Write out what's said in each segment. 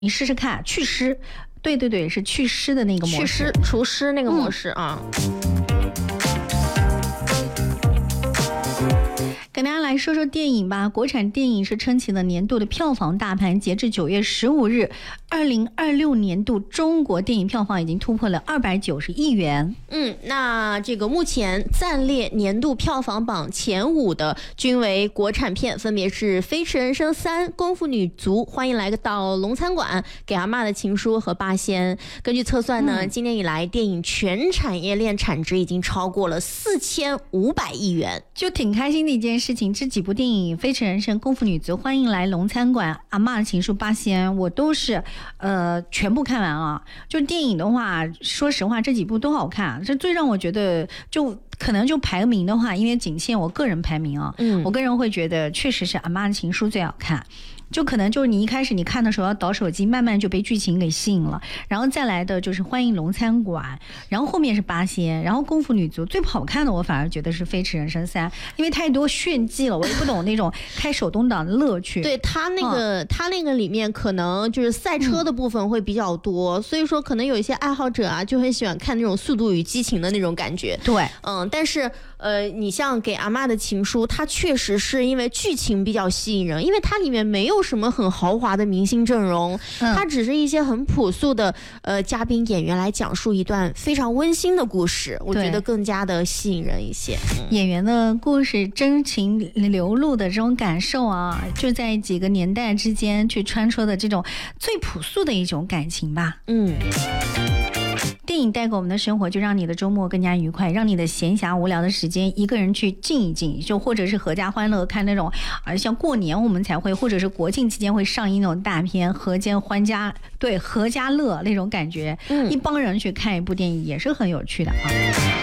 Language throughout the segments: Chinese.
你试试看祛湿，对对对，是祛湿的那个模式， 祛湿除湿那个模式啊。 跟大家来说说电影吧。国产电影是撑起了年度的票房大盘。截至9月15日，2026年度中国电影票房已经突破了290亿元。 那这个目前暂列年度票房榜前5的均为国产片，分别是《飞驰人生3》、《功夫女足》、欢迎来到龙餐馆、给阿嬷的情书和八仙。根据测算呢，今年以来电影全产业链产值已经超过了4500亿元， 就挺开心的一件事情。这几部电影《飞驰人生》、《功夫女足》、欢迎来龙餐馆、阿嬷的情书、八仙，我都是全部看完了。就电影的话，说实话这几部都好看。这最让我觉得就可能就排名的话，因为仅限我个人排名啊，我个人会觉得确实是阿嬷的情书最好看。就可能就是你一开始你看的时候要倒手机，慢慢就被剧情给吸引了，然后再来的就是欢迎龙餐馆，然后后面是八仙，然后功夫女足。最不好看的我反而觉得是飞驰人生3，因为太多炫技了，我也不懂那种开手动挡的乐趣。 对，他那个里面可能就是赛车的部分会比较多，所以说可能有一些爱好者啊就很喜欢看那种速度与激情的那种感觉。 对， 但是你像给阿嬷的情书，它确实是因为剧情比较吸引人，因为它里面没有什么很豪华的明星阵容，它只是一些很朴素的嘉宾演员来讲述一段非常温馨的故事，我觉得更加的吸引人一些。 演员的故事真情流露的这种感受啊，就在几个年代之间去穿梭的这种最朴素的一种感情吧。电影带给我们的生活，就让你的周末更加愉快，让你的闲暇无聊的时间一个人去静一静，就或者是合家欢乐看那种像过年我们才会，或者是国庆期间会上映那种大片，合家乐那种感觉，一帮人去看一部电影也是很有趣的啊。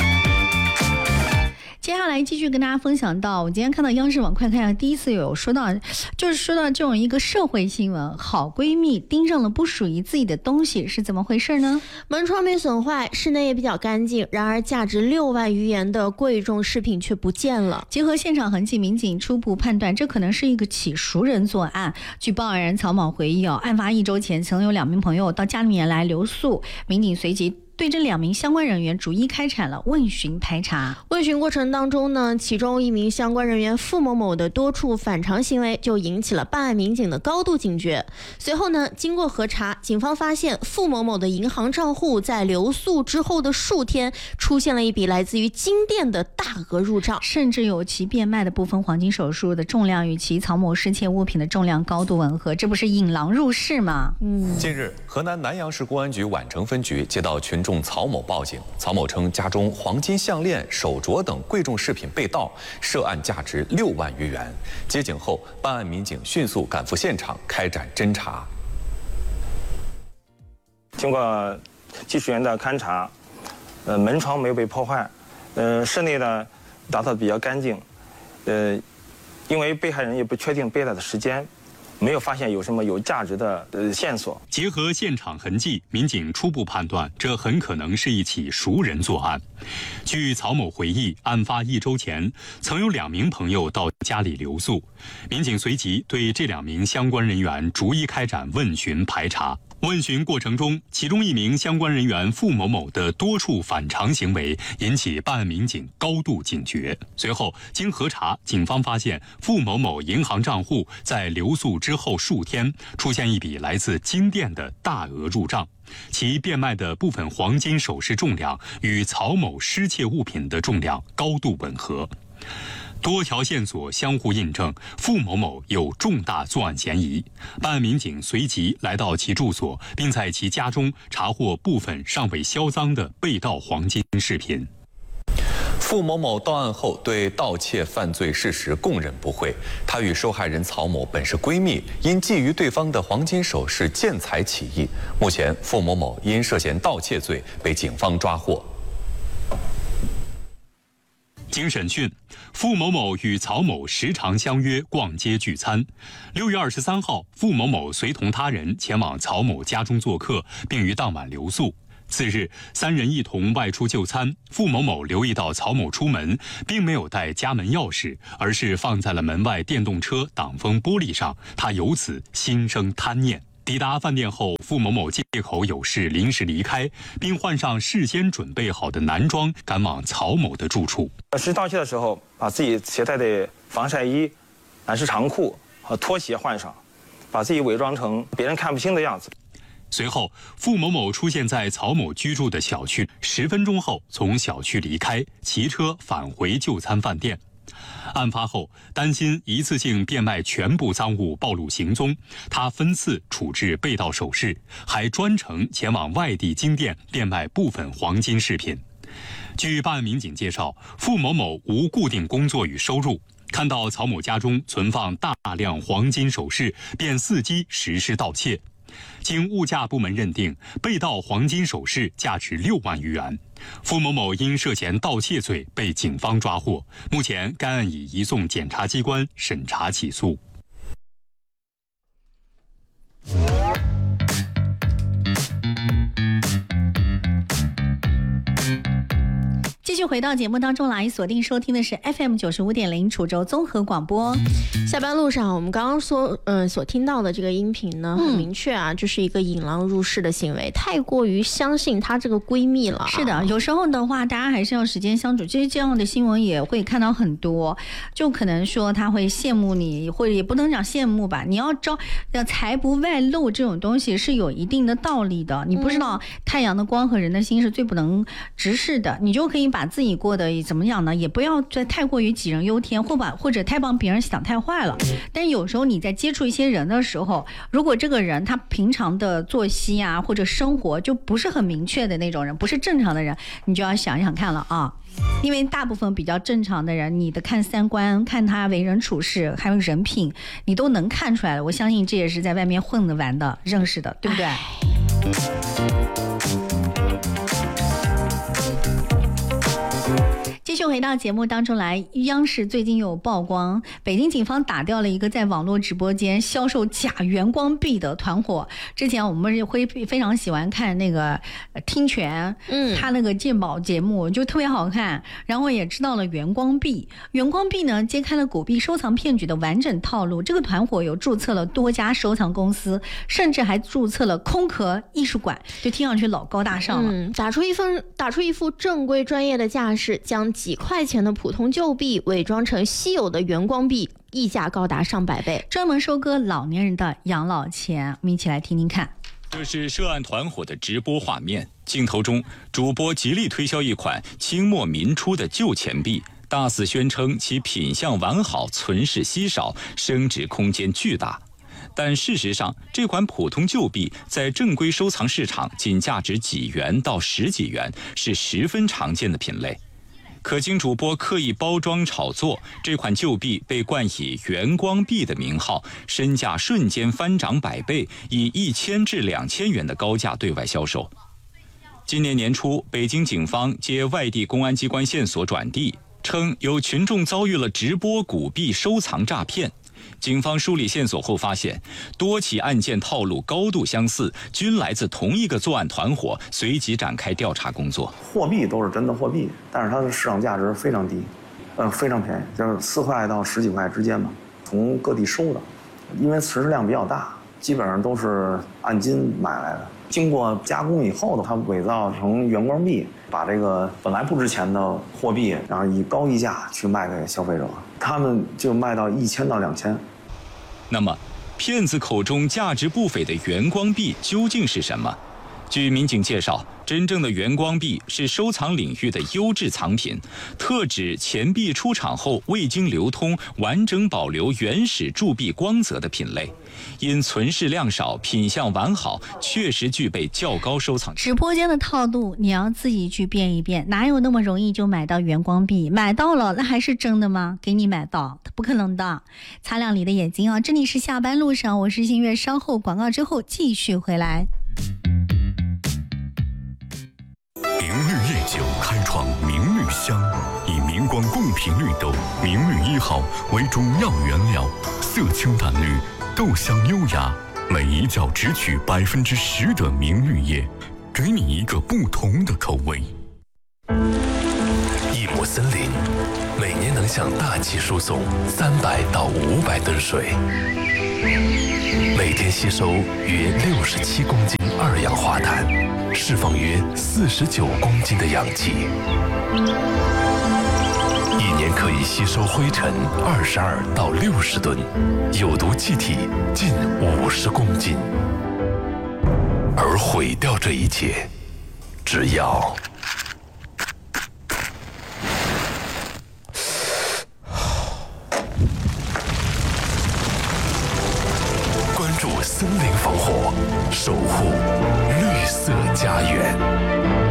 接下来继续跟大家分享到，我今天看到央视网快看第一次有说到，就是说到这种一个社会新闻，好闺蜜盯上了不属于自己的东西，是怎么回事呢？ 门窗没损坏，室内也比较干净，然而价值6万余元的贵重饰品却不见了。 结合现场痕迹，民警初步判断这可能是一个起熟人作案。据报案人曹某回忆案发1周前曾有2名朋友到家里面来留宿，民警随即对这2名相关人员逐一开展了问询排查。 问询过程当中呢，其中1名相关人员付某某的多处反常行为就引起了办案民警的高度警觉。随后呢，经过核查，警方发现付某某的银行账户在留宿之后的数天出现了一笔来自于金店的大额入账， 甚至有其变卖的部分黄金首饰的重量与其曹某失窃物品的重量高度吻合，这不是引狼入室吗？ 近日，河南南阳市公安局宛城分局接到群众曹某报警，曹某称家中黄金项链、手镯等贵重饰品被盗，涉案价值6万余元。接警后，办案民警迅速赶赴现场开展侦查。 经过技术员的勘查，门窗没有被破坏，室内呢打扫比较干净，因为被害人也不确定被盗的时间，没有发现有什么有价值的线索。 结合现场痕迹，民警初步判断，这很可能是一起熟人作案。据曹某回忆，案发1周前，曾有2名朋友到家里留宿，民警随即对这2名相关人员逐一开展问询排查。问询过程中，其中1名相关人员付某某的多处反常行为引起办案民警高度警觉。随后，经核查，警方发现付某某银行账户在留宿之后数天出现一笔来自金店的大额入账，其变卖的部分黄金首饰重量与曹某失窃物品的重量高度吻合。多条线索相互印证，付某某有重大作案嫌疑。办案民警随即来到其住所，并在其家中查获部分尚未销赃的被盗黄金饰品。 付某某到案后对盗窃犯罪事实供认不讳，他与受害人曹某本是闺蜜，因觊觎对方的黄金首饰见财起意。目前，付某某因涉嫌盗窃罪被警方抓获。 经审讯，付某某与曹某时常相约逛街聚餐。6月23号，付某某随同他人前往曹某家中做客，并于当晚留宿。次日，3人一同外出就餐。付某某留意到曹某出门，并没有带家门钥匙，而是放在了门外电动车挡风玻璃上，他由此心生贪念。 抵达饭店后，付某某借口有事临时离开，并换上事先准备好的男装，赶往曹某的住处。 实施盗窃的时候，把自己携带的防晒衣、男士长裤和拖鞋换上，把自己伪装成别人看不清的样子。 随后，付某某出现在曹某居住的小区，10分钟后从小区离开，骑车返回就餐饭店。案发后，担心一次性变卖全部赃物暴露行踪，他分次处置被盗首饰，还专程前往外地金店变卖部分黄金饰品。据办案民警介绍，付某某无固定工作与收入，看到曹某家中存放大量黄金首饰，便伺机实施盗窃。经物价部门认定，被盗黄金首饰价值6万余元。付某某因涉嫌盗窃罪被警方抓获，目前该案已移送检察机关审查起诉。 继续回到节目当中来，锁定收听的是 FM 95.0楚州综合广播。 下班路上，我们刚刚所听到的这个音频呢，很明确啊，就是一个引狼入室的行为，太过于相信她这个闺蜜了。 是的，有时候的话，大家还是要时间相处。其实这样的新闻也会看到很多，就可能说他会羡慕你，或者也不能讲羡慕吧。你要财不外露这种东西是有一定的道理的。你不知道太阳的光和人的心是最不能直视的，你就可以把自己过得怎么样呢？也不要再太过于杞人忧天，或者太帮别人想太坏了。但有时候你在接触一些人的时候，如果这个人他平常的作息啊或者生活就不是很明确的那种人，不是正常的人，你就要想想看了啊。因为大部分比较正常的人，你的看三观、看他为人处事还有人品，你都能看出来的。我相信这也是在外面混着玩的认识的，对不对？继续回到节目当中来，央视最近有曝光，北京警方打掉了一个在网络直播间销售假原光币的团伙。之前我们会非常喜欢看那个听权，他那个鉴宝节目就特别好看，然后也知道了原光币。原光币呢，揭开了狗币收藏骗局的完整套路。这个团伙有注册了多家收藏公司，甚至还注册了空壳艺术馆，就听上去老高大上了。 打出一副正规专业的架势，将几块钱的普通旧币伪装成稀有的原光币，溢价高达上百倍， 专门收割老年人的养老钱。我们一起来听听看。 这是涉案团伙的直播画面，镜头中主播极力推销一款清末民初的旧钱币，大肆宣称其品相完好，存世稀少，升值空间巨大。但事实上，这款普通旧币在正规收藏市场仅价值几元到10几元，是十分常见的品类。可经主播刻意包装炒作，这款旧币被冠以原光币的名号，身价瞬间翻涨100倍，以1000至2000元的高价对外销售。今年年初，北京警方接外地公安机关线索转递，称有群众遭遇了直播古币收藏诈骗。警方梳理线索后发现，多起案件套路高度相似，均来自同一个作案团伙，随即展开调查工作。 货币都是真的货币，但是它的市场价值非常低，非常便宜，就是4块到10几块之间吧。从各地收的，因为存世量比较大，基本上都是按斤买来的。经过加工以后的，它伪造成原光币，把这个本来不值钱的货币，然后以高溢价去卖给消费者，他们就卖到1000到2000。 那么，骗子口中价值不菲的原光币究竟是什么？据民警介绍，真正的原光币是收藏领域的优质藏品，特指钱币出厂后未经流通，完整保留原始铸币光泽的品类。因存世量少，品相完好，确实具备较高收藏。 直播间的套路你要自己去辨一辨，哪有那么容易就买到原光币？买到了那还是真的吗？给你买到不可能的。擦亮你的眼睛啊！这里是下班路上，我是新月，稍后广告之后继续回来。 明绿夜酒开创明绿香，以明光贡品绿豆明绿1号为主要原料，色清淡绿，豆香优雅，每一角只取10%的明绿叶，给你一个不同的口味。一抹森林， 每年能向大气输送300到500吨水，每天吸收约67公斤二氧化碳，释放约49公斤的氧气，一年可以吸收灰尘22到60吨，有毒气体近50公斤。而毁掉这一切，只要关注森林防火，守护绿色家园。